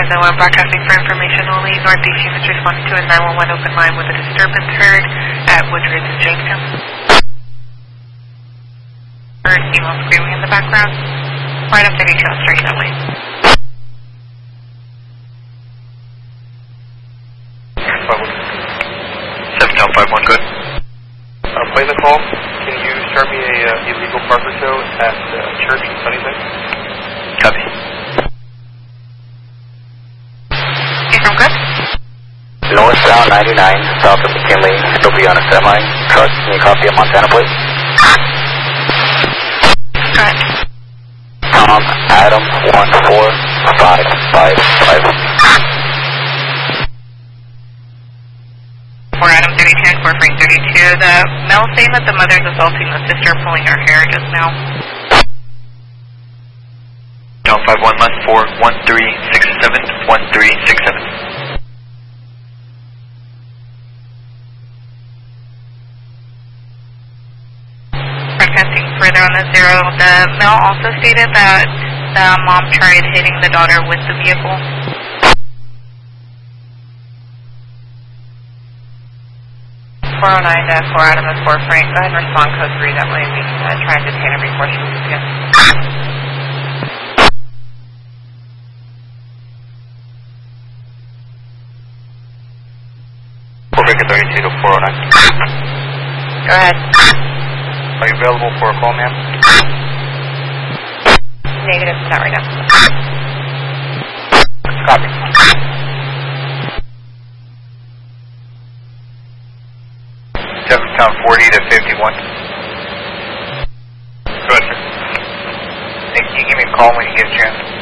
1 broadcasting for information only. Northeast units responding to a 911 open line with a disturbance heard at Woodridge and Jamestown. Heard female screaming in the background. Right up 32 on straight that way. 7051, good. Play the call. Can you start me a illegal Parker show at Church in Sunnyside? Copy. I'm good. Northbound 99, south of McKinley. It'll be on a semi truck. Can you copy a Montana plate? Good. Tom Adam 14555. For Adam 32 and for Frank 32, the male saying that the mother is assaulting the sister, pulling her hair just now. Down 51 last 4, 1367, 1367. Broadcasting further on the 0, the male also stated that the mom tried hitting the daughter with the vehicle. 409 to 4 Adam and 4 Frank. Go ahead and respond code 3. That way we can try and detain her before she moves again. Rebecca 32 to 409. Go ahead. Are you available for a call, ma'am? Negative, not right now. Copy. Town 40 to 51. Go ahead, sir. Hey, can you give me a call when you get a chance?